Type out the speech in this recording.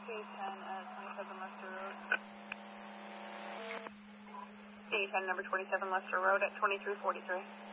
K10 at 27 Lester Road. K10 number 27 Lester Road at 2343.